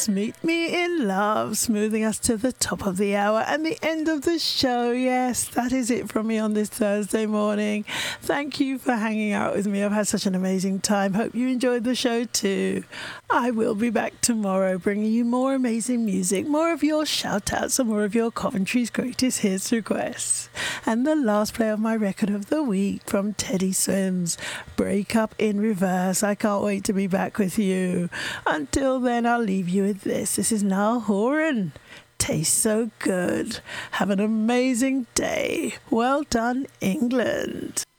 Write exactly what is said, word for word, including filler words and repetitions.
Meet Me in Love, smoothing us to the top of the hour and the end of the show. Yes, that is it from me on this Thursday morning. Thank you for hanging out with me. I've had such an amazing time. Hope you enjoyed the show too. I will be back tomorrow bringing you more amazing music, more of your shout outs and more of your Coventry's greatest hits requests. And the last play of my record of the week from Teddy Swims, Break Up in Reverse. I can't wait to be back with you. Until then, I'll leave you with this. This is Niall Horan. Tastes so good. Have an amazing day. Well done, England.